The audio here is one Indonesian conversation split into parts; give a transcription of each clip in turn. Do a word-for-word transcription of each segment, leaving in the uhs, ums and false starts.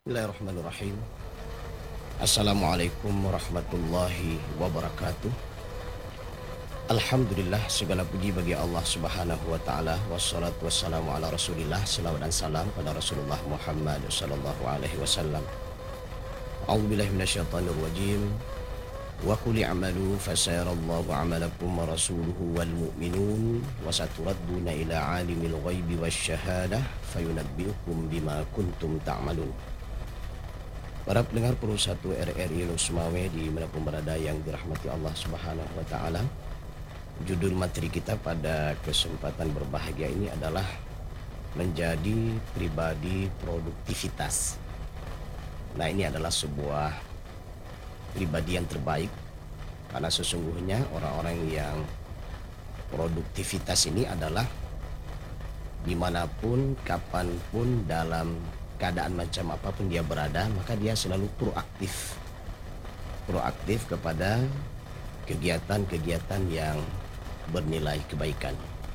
Bismillahirrahmanirrahim. Assalamualaikum warahmatullahi wabarakatuh. Alhamdulillah, segala puji bagi Allah Subhanahu wa taala, wassalatu wassalamu ala Rasulillah, selawat dan salam pada Rasulullah Muhammad sallallahu alaihi wasallam. A'udzubillahi minasyaitonir rajim. Wa qul i'malu fasayarallahu 'amalakum wa rasuluhu wal mu'minun wa saturadduna ila 'alimil ghaibi wasyahadah fayunabbi'ukum bima kuntum ta'malun. Para pendengar Pro satu R R I Losmawe di manapun berada yang dirahmati Allah Subhanahu wa taala. Judul materi kita pada kesempatan berbahagia ini adalah menjadi pribadi produktivitas. Nah, ini adalah sebuah pribadi yang terbaik, karena sesungguhnya orang-orang yang produktivitas ini adalah dimanapun, kapanpun, dalam keadaan macam apapun dia berada, maka dia selalu proaktif proaktif kepada kegiatan-kegiatan yang bernilai kebaikan.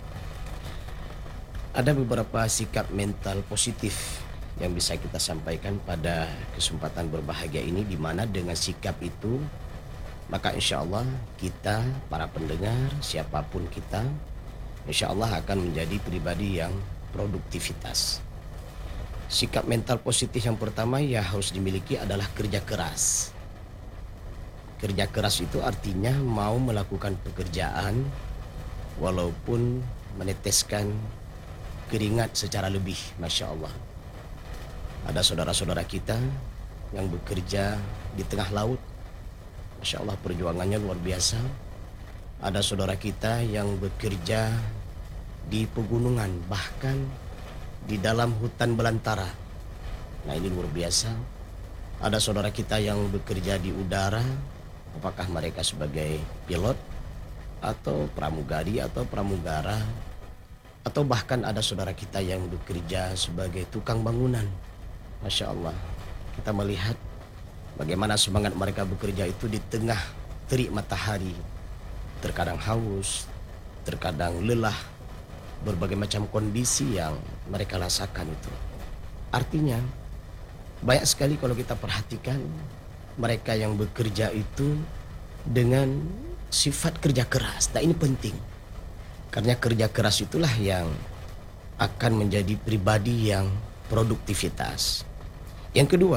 Ada beberapa sikap mental positif yang bisa kita sampaikan pada kesempatan berbahagia ini, di mana dengan sikap itu maka insya Allah kita, para pendengar, siapapun kita, insya Allah akan menjadi pribadi yang produktivitas. Sikap mental positif yang pertama yang harus dimiliki adalah kerja keras. Kerja keras itu artinya mau melakukan pekerjaan walaupun meneteskan keringat secara lebih. Masya Allah. Ada saudara-saudara kita yang bekerja di tengah laut, Masya Allah, perjuangannya luar biasa. Ada saudara kita yang bekerja di pegunungan, bahkan di dalam hutan belantara. Nah, ini luar biasa. Ada saudara kita yang bekerja di udara, apakah mereka sebagai pilot atau pramugari atau pramugara, atau bahkan ada saudara kita yang bekerja sebagai tukang bangunan. Masya Allah, kita melihat bagaimana semangat mereka bekerja itu di tengah terik matahari. Terkadang haus, terkadang lelah, berbagai macam kondisi yang mereka rasakan itu. Artinya, banyak sekali kalau kita perhatikan mereka yang bekerja itu dengan sifat kerja keras. Nah, ini penting, karena kerja keras itulah yang akan menjadi pribadi yang produktivitas. Yang kedua,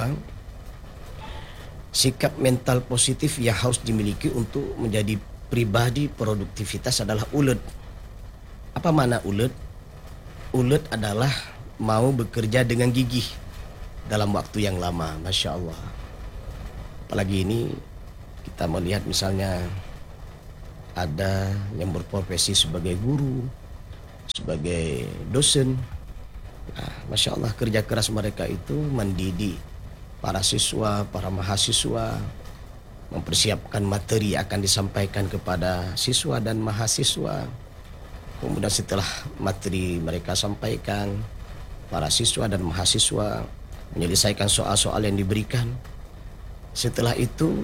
sikap mental positif yang harus dimiliki untuk menjadi pribadi produktivitas adalah ulet. Apa makna ulet? Ulet adalah mau bekerja dengan gigih dalam waktu yang lama. Masya Allah. Apalagi ini kita melihat misalnya ada yang berprofesi sebagai guru, sebagai dosen. Nah, Masya Allah, kerja keras mereka itu mendidik para siswa, para mahasiswa, mempersiapkan materi yang akan disampaikan kepada siswa dan mahasiswa. Kemudian setelah materi mereka sampaikan, para siswa dan mahasiswa menyelesaikan soal-soal yang diberikan. Setelah itu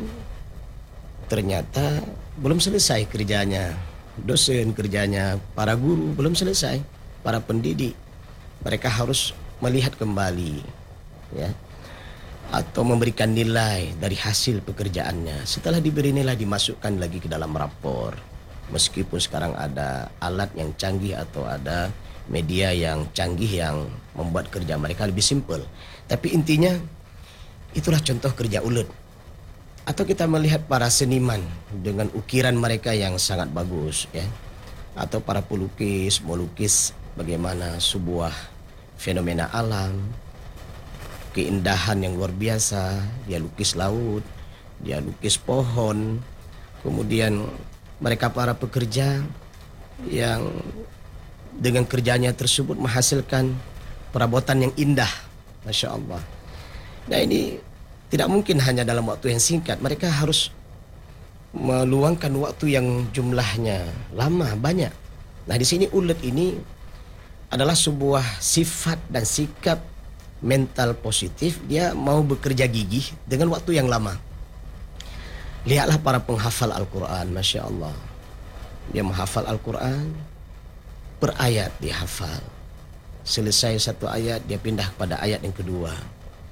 ternyata belum selesai kerjanya, dosen kerjanya, para guru belum selesai, para pendidik. Mereka harus melihat kembali, ya, atau memberikan nilai dari hasil pekerjaannya. Setelah diberi nilai, dimasukkan lagi ke dalam rapor. Meskipun sekarang ada alat yang canggih atau ada media yang canggih yang membuat kerja mereka lebih simpel, tapi intinya itulah contoh kerja ulet. Atau kita melihat para seniman dengan ukiran mereka yang sangat bagus, ya, atau para pelukis melukis bagaimana sebuah fenomena alam, keindahan yang luar biasa. Dia lukis laut, dia lukis pohon. Kemudian mereka para pekerja yang dengan kerjanya tersebut menghasilkan perabotan yang indah. Masya Allah. Nah, ini tidak mungkin hanya dalam waktu yang singkat. Mereka harus meluangkan waktu yang jumlahnya lama, banyak. Nah, di sini ulet ini adalah sebuah sifat dan sikap mental positif. Dia mau bekerja gigih dengan waktu yang lama. Lihatlah para penghafal Al-Quran, Masya Allah. Dia menghafal Al-Quran, per ayat dia hafal. Selesai satu ayat, dia pindah kepada ayat yang kedua.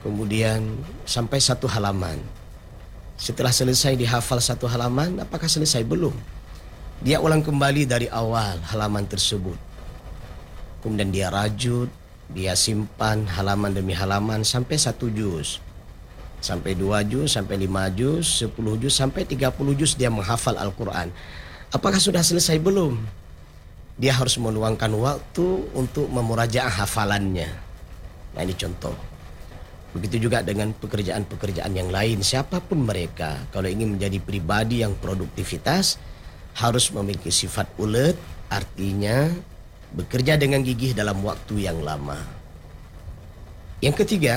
kemudian sampai satu halaman. Setelah selesai dihafal satu halaman, apakah selesai? Belum. Dia ulang kembali dari awal halaman tersebut. Kemudian dia rajut, dia simpan halaman demi halaman sampai satu juz. Sampai dua juz, sampai lima juz, sepuluh juz, sampai tiga puluh juz dia menghafal Al-Quran. Apakah sudah selesai? Belum. Dia harus meluangkan waktu untuk memurajaah hafalannya. Nah, ini contoh. Begitu juga dengan pekerjaan-pekerjaan yang lain. Siapapun mereka, kalau ingin menjadi pribadi yang produktivitas, harus memiliki sifat ulet, artinya bekerja dengan gigih dalam waktu yang lama. Yang ketiga,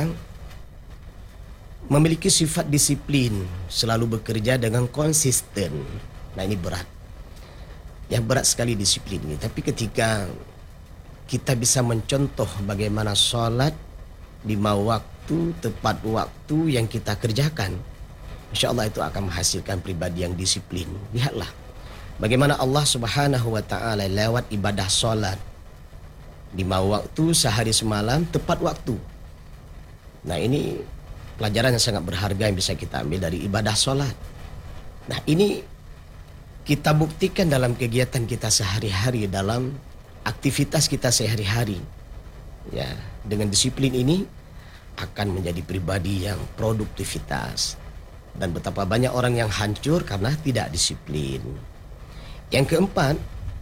memiliki sifat disiplin, selalu bekerja dengan konsisten. Nah, ini berat. Ya, berat sekali disiplin ini. Tapi ketika kita bisa mencontoh bagaimana sholat lima waktu, tepat waktu yang kita kerjakan, insya Allah itu akan menghasilkan pribadi yang disiplin. Lihatlah bagaimana Allah Subhanahu wa ta'ala lewat ibadah sholat lima waktu sehari semalam tepat waktu. Nah, ini pelajaran yang sangat berharga yang bisa kita ambil dari ibadah sholat. Nah, ini kita buktikan dalam kegiatan kita sehari-hari, dalam aktivitas kita sehari-hari. Ya, dengan disiplin ini akan menjadi pribadi yang produktivitas. Dan betapa banyak orang yang hancur karena tidak disiplin. Yang keempat,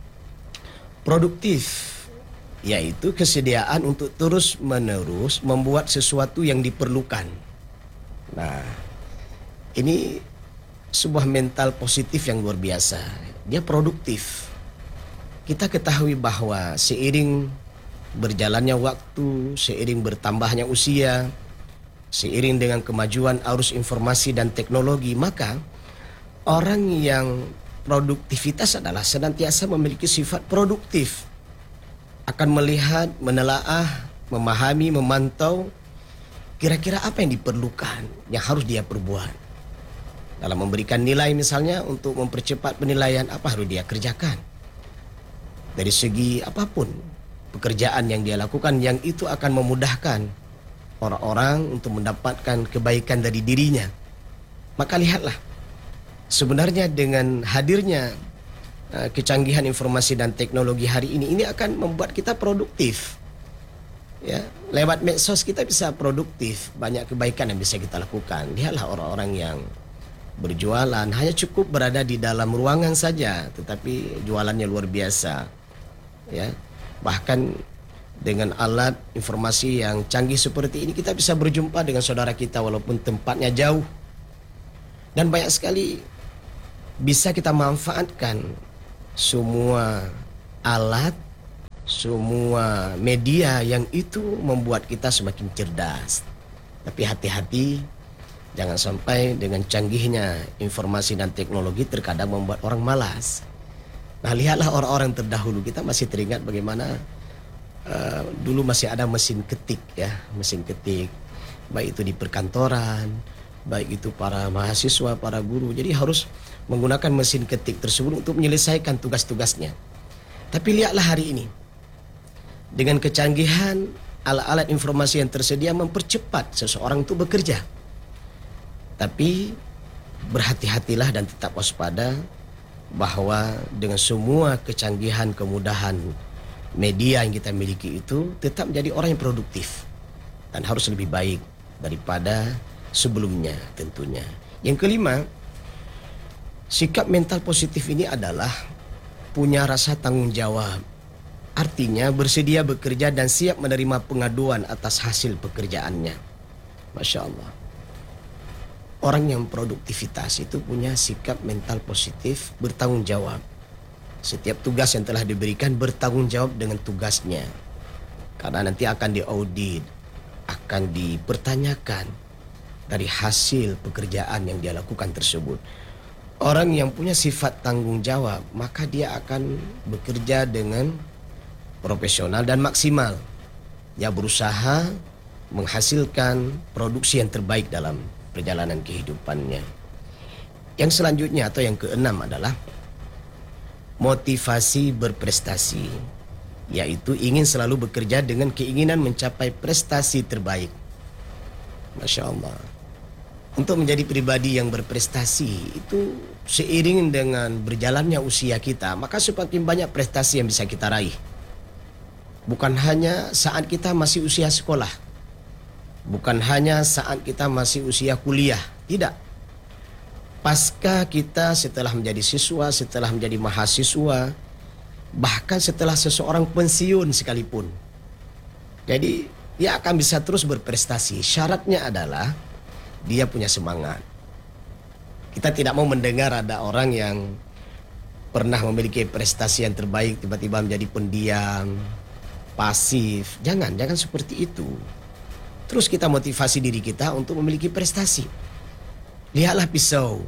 produktif, yaitu kesediaan untuk terus-menerus membuat sesuatu yang diperlukan. Nah, ini sebuah mental positif yang luar biasa. Dia produktif. Kita ketahui bahwa seiring berjalannya waktu, seiring bertambahnya usia, seiring dengan kemajuan arus informasi dan teknologi, maka orang yang produktivitas adalah senantiasa memiliki sifat produktif. Akan melihat, menelaah, memahami, memantau kira-kira apa yang diperlukan, yang harus dia perbuat. Dalam memberikan nilai misalnya, untuk mempercepat penilaian, apa harus dia kerjakan. Dari segi apapun pekerjaan yang dia lakukan, yang itu akan memudahkan orang-orang untuk mendapatkan kebaikan dari dirinya. Maka lihatlah, sebenarnya dengan hadirnya uh, kecanggihan informasi dan teknologi hari ini, ini akan membuat kita produktif. Ya, lewat medsos kita bisa produktif, banyak kebaikan yang bisa kita lakukan. Lihatlah orang-orang yang berjualan hanya cukup berada di dalam ruangan saja, tetapi jualannya luar biasa. Ya, bahkan dengan alat informasi yang canggih seperti ini, kita bisa berjumpa dengan saudara kita walaupun tempatnya jauh. Dan banyak sekali bisa kita manfaatkan semua alat, semua media yang itu membuat kita semakin cerdas. Tapi hati-hati, jangan sampai dengan canggihnya informasi dan teknologi terkadang membuat orang malas. Nah, lihatlah orang-orang terdahulu. Kita masih teringat bagaimana uh, dulu masih ada mesin ketik, ya, mesin ketik, baik itu di perkantoran, baik itu para mahasiswa, para guru. Jadi harus menggunakan mesin ketik tersebut untuk menyelesaikan tugas-tugasnya. Tapi lihatlah hari ini, dengan kecanggihan alat-alat informasi yang tersedia mempercepat seseorang untuk bekerja. Tapi berhati-hatilah dan tetap waspada bahwa dengan semua kecanggihan, kemudahan media yang kita miliki itu, tetap menjadi orang yang produktif dan harus lebih baik daripada sebelumnya tentunya. Yang kelima, sikap mental positif ini adalah punya rasa tanggung jawab. Artinya bersedia bekerja dan siap menerima pengaduan atas hasil pekerjaannya. Masya Allah. Orang yang produktivitas itu punya sikap mental positif, bertanggung jawab. Setiap tugas yang telah diberikan bertanggung jawab dengan tugasnya. Karena nanti akan diaudit, akan dipertanyakan dari hasil pekerjaan yang dia lakukan tersebut. Orang yang punya sifat tanggung jawab, maka dia akan bekerja dengan profesional dan maksimal. Dia berusaha menghasilkan produksi yang terbaik dalam perjalanan kehidupannya. Yang selanjutnya atau yang keenam adalah motivasi berprestasi, yaitu ingin selalu bekerja dengan keinginan mencapai prestasi terbaik. Masya Allah. Untuk menjadi pribadi yang berprestasi itu seiring dengan berjalannya usia kita, maka semakin banyak prestasi yang bisa kita raih. Bukan hanya saat kita masih usia sekolah, bukan hanya saat kita masih usia kuliah, tidak. Pasca kita setelah menjadi siswa, setelah menjadi mahasiswa, bahkan setelah seseorang pensiun sekalipun. Jadi dia akan bisa terus berprestasi. Syaratnya adalah dia punya semangat. Kita tidak mau mendengar ada orang yang pernah memiliki prestasi yang terbaik tiba-tiba menjadi pendiam, pasif. Jangan, jangan seperti itu. Terus kita motivasi diri kita untuk memiliki prestasi. Lihatlah pisau.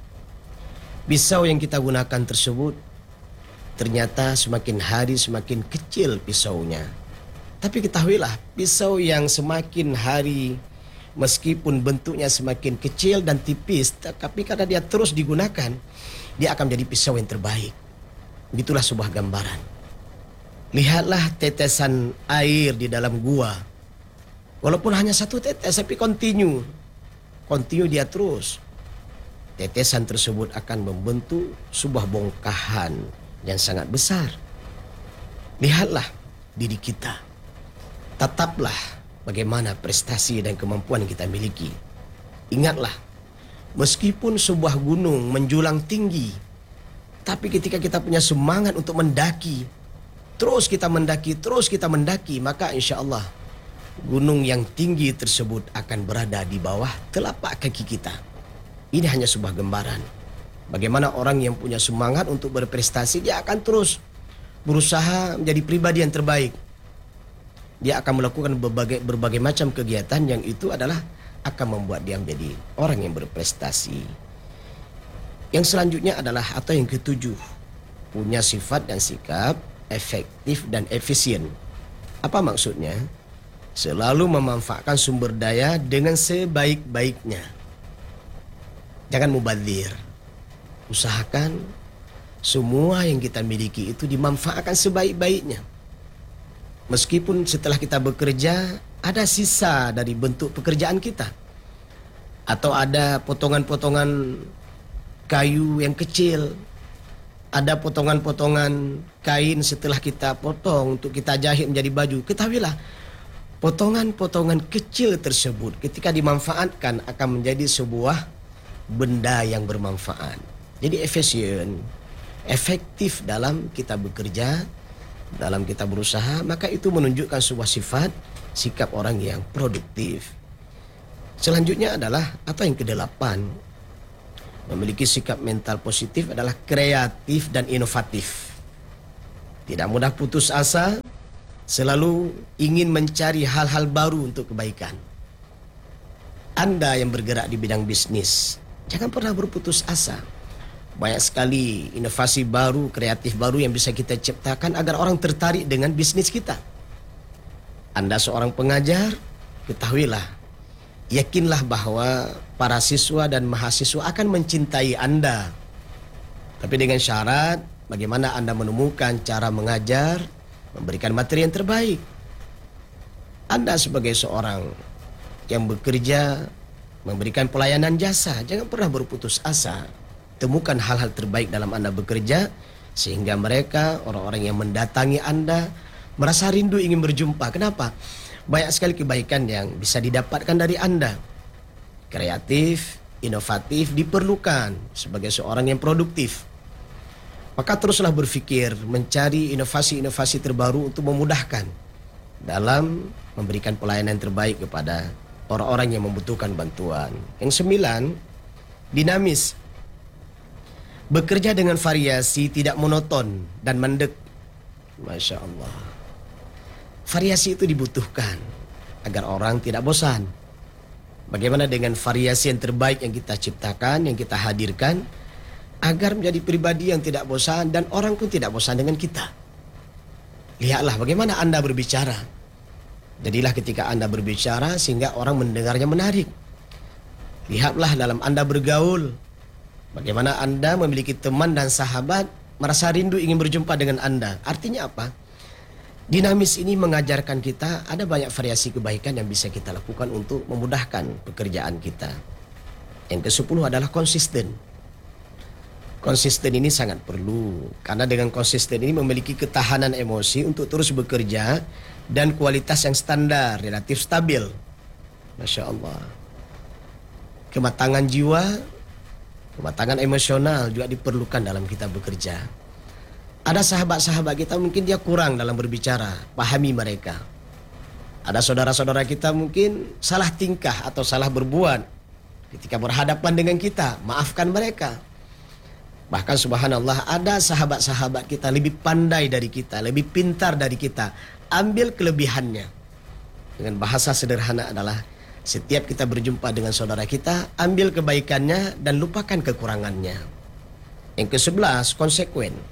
Pisau yang kita gunakan tersebut ternyata semakin hari semakin kecil pisaunya. Tapi ketahuilah, pisau yang semakin hari meskipun bentuknya semakin kecil dan tipis, tapi karena dia terus digunakan, dia akan menjadi pisau yang terbaik. Begitulah sebuah gambaran. Lihatlah tetesan air di dalam gua. Walaupun hanya satu tetes, tapi continue. Continue dia terus. Tetesan tersebut akan membentuk sebuah bongkahan yang sangat besar. Lihatlah diri kita. Tataplah bagaimana prestasi dan kemampuan yang kita miliki. Ingatlah, meskipun sebuah gunung menjulang tinggi, tapi ketika kita punya semangat untuk mendaki, terus kita mendaki, terus kita mendaki, maka insya Allah gunung yang tinggi tersebut akan berada di bawah telapak kaki kita. Ini hanya sebuah gambaran. Bagaimana orang yang punya semangat untuk berprestasi, dia akan terus berusaha menjadi pribadi yang terbaik. Dia akan melakukan berbagai, berbagai macam kegiatan yang itu adalah akan membuat dia menjadi orang yang berprestasi. Yang selanjutnya adalah atau yang ketujuh, punya sifat dan sikap efektif dan efisien. Apa maksudnya? Selalu memanfaatkan sumber daya dengan sebaik-baiknya. Jangan mubadzir. Usahakan semua yang kita miliki itu dimanfaatkan sebaik-baiknya. Meskipun setelah kita bekerja ada sisa dari bentuk pekerjaan kita, atau ada potongan-potongan kayu yang kecil, ada potongan-potongan kain setelah kita potong untuk kita jahit menjadi baju, ketahuilah potongan-potongan kecil tersebut ketika dimanfaatkan akan menjadi sebuah benda yang bermanfaat. Jadi efisien, efektif dalam kita bekerja, dalam kita berusaha, maka itu menunjukkan sebuah sifat, sikap orang yang produktif. Selanjutnya adalah, atau yang kedelapan, memiliki sikap mental positif adalah kreatif dan inovatif. Tidak mudah putus asa, selalu ingin mencari hal-hal baru untuk kebaikan. Anda yang bergerak di bidang bisnis, jangan pernah berputus asa. Banyak sekali inovasi baru, kreatif baru yang bisa kita ciptakan agar orang tertarik dengan bisnis kita. Anda seorang pengajar, ketahuilah, yakinlah bahwa para siswa dan mahasiswa akan mencintai Anda. Tapi dengan syarat, bagaimana Anda menemukan cara mengajar, memberikan materi yang terbaik. Anda sebagai seorang yang bekerja, memberikan pelayanan jasa, jangan pernah berputus asa. Temukan hal-hal terbaik dalam Anda bekerja, sehingga mereka, orang-orang yang mendatangi Anda, merasa rindu ingin berjumpa. Kenapa? Banyak sekali kebaikan yang bisa didapatkan dari Anda. Kreatif, inovatif diperlukan sebagai seorang yang produktif. Maka teruslah berpikir, mencari inovasi-inovasi terbaru untuk memudahkan dalam memberikan pelayanan terbaik kepada orang-orang yang membutuhkan bantuan. Yang sembilan, dinamis. Bekerja dengan variasi, tidak monoton dan mandek. Masya Allah. Variasi itu dibutuhkan agar orang tidak bosan. Bagaimana dengan variasi yang terbaik yang kita ciptakan, yang kita hadirkan, agar menjadi pribadi yang tidak bosan dan orang pun tidak bosan dengan kita. Lihatlah bagaimana Anda berbicara. Jadilah ketika Anda berbicara sehingga orang mendengarnya menarik. Lihatlah dalam Anda bergaul, bagaimana Anda memiliki teman dan sahabat merasa rindu ingin berjumpa dengan Anda. Artinya apa? Dinamis ini mengajarkan kita ada banyak variasi kebaikan yang bisa kita lakukan untuk memudahkan pekerjaan kita. Yang kesepuluh adalah konsisten. Konsisten ini sangat perlu, karena dengan konsisten ini memiliki ketahanan emosi untuk terus bekerja dan kualitas yang standar, relatif stabil. Masya Allah. Kematangan jiwa, kematangan emosional juga diperlukan dalam kita bekerja. Ada sahabat-sahabat kita mungkin dia kurang dalam berbicara, pahami mereka. Ada saudara-saudara kita mungkin salah tingkah atau salah berbuat ketika berhadapan dengan kita, maafkan mereka. Bahkan subhanallah ada sahabat-sahabat kita lebih pandai dari kita, lebih pintar dari kita, ambil kelebihannya. Dengan bahasa sederhana adalah setiap kita berjumpa dengan saudara kita, ambil kebaikannya dan lupakan kekurangannya. Yang kesebelas, konsekuen.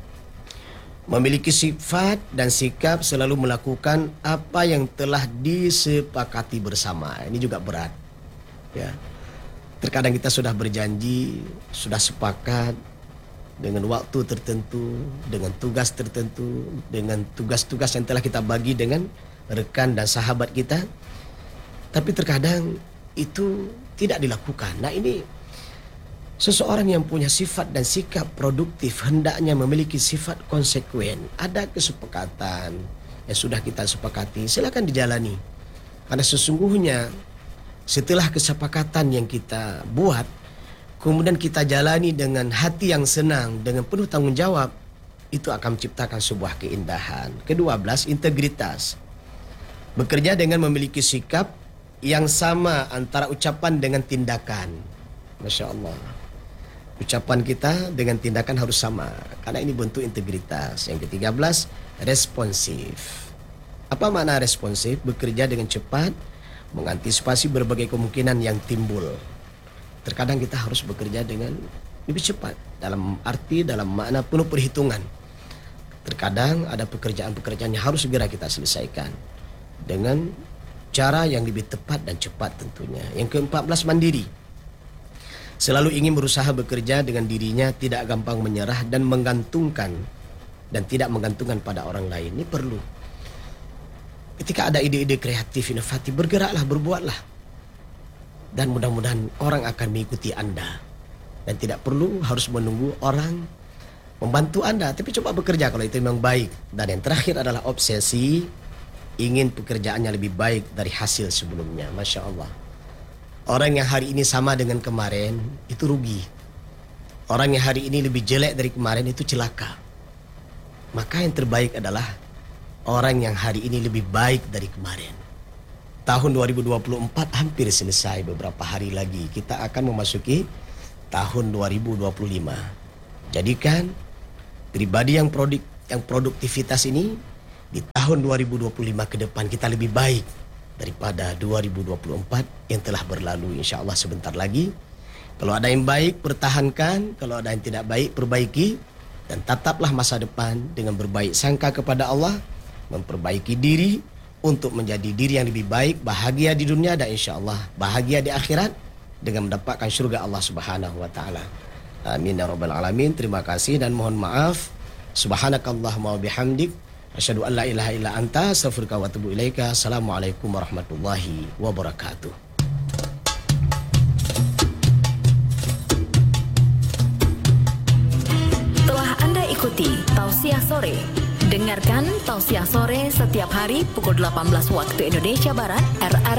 Memiliki sifat dan sikap selalu melakukan apa yang telah disepakati bersama. Ini juga berat. Ya. Terkadang kita sudah berjanji, sudah sepakat dengan waktu tertentu, dengan tugas tertentu, dengan tugas-tugas yang telah kita bagi dengan rekan dan sahabat kita. Tapi terkadang itu tidak dilakukan. Nah ini seseorang yang punya sifat dan sikap produktif hendaknya memiliki sifat konsekuen. Ada kesepakatan yang sudah kita sepakati, silakan dijalani. Karena sesungguhnya setelah kesepakatan yang kita buat, kemudian kita jalani dengan hati yang senang, dengan penuh tanggung jawab, itu akan menciptakan sebuah keindahan. Kedua belas, integritas. Bekerja dengan memiliki sikap yang sama antara ucapan dengan tindakan. Masya Allah. Ucapan kita dengan tindakan harus sama, karena ini bentuk integritas. Yang ketiga belas, responsif. Apa makna responsif? Bekerja dengan cepat, mengantisipasi berbagai kemungkinan yang timbul. Terkadang kita harus bekerja dengan lebih cepat, dalam arti, dalam makna penuh perhitungan. Terkadang ada pekerjaan-pekerjaan yang harus segera kita selesaikan dengan cara yang lebih tepat dan cepat tentunya. Yang keempat belas, mandiri. Selalu ingin berusaha bekerja dengan dirinya, tidak gampang menyerah dan menggantungkan dan tidak menggantungkan pada orang lain. Ini perlu. Ketika ada ide-ide kreatif, inovatif, bergeraklah, berbuatlah. Dan mudah-mudahan orang akan mengikuti Anda. Dan tidak perlu harus menunggu orang membantu Anda, tapi coba bekerja kalau itu memang baik. Dan yang terakhir adalah obsesi, ingin pekerjaannya lebih baik dari hasil sebelumnya. Masya Allah. Orang yang hari ini sama dengan kemarin, itu rugi. Orang yang hari ini lebih jelek dari kemarin, itu celaka. Maka yang terbaik adalah orang yang hari ini lebih baik dari kemarin. Tahun dua ribu dua puluh empat hampir selesai, beberapa hari lagi. Kita akan memasuki tahun dua ribu dua puluh lima. Jadikan pribadi yang produk, yang produktivitas ini di tahun dua ribu dua puluh lima ke depan kita lebih baik daripada dua ribu dua puluh empat yang telah berlalu. Insya Allah sebentar lagi. Kalau ada yang baik, pertahankan. Kalau ada yang tidak baik, perbaiki. Dan tataplah masa depan dengan berbaik sangka kepada Allah, memperbaiki diri untuk menjadi diri yang lebih baik, bahagia di dunia dan insya Allah bahagia di akhirat dengan mendapatkan surga Allah Subhanahu wa taala. Amin ya rabbal alamin. Terima kasih dan mohon maaf. Subhanakallahumma wa bihamdik, asyhadu an la ilaha illa anta, astaghfiruka wa atubu ilaika. Assalamualaikum warahmatullahi wabarakatuh. Telah Anda ikuti Tausiah Sore. Dengarkan Tausiah Sore setiap hari pukul delapan belas waktu Indonesia Barat, R R